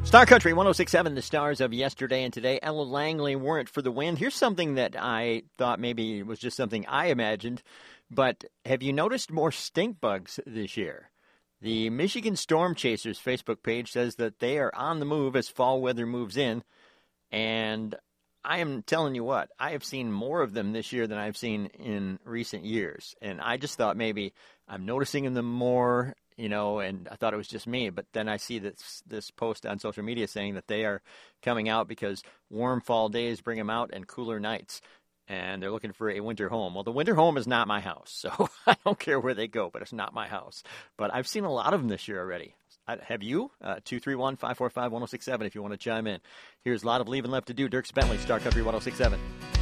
Star Country 106.7, the stars of yesterday and today. Ella Langley, Warrant for the Wind. Here's something that I thought maybe was just something I imagined, but have you noticed more stink bugs this year? The Michigan Storm Chasers Facebook page says that they are on the move as fall weather moves in, and I am telling you what, I have seen more of them this year than I've seen in recent years, and I just thought maybe I'm noticing them more, and I thought it was just me. But then I see this post on social media saying that they are coming out because warm fall days bring them out and cooler nights. And they're looking for a winter home. Well, the winter home is not my house, so I don't care where they go, but it's not my house. But I've seen a lot of them this year already. Have you? 231-545-1067 if you want to chime in. Here's a lot of leaving left to do. Dierks Bentley, Star Country 106.7.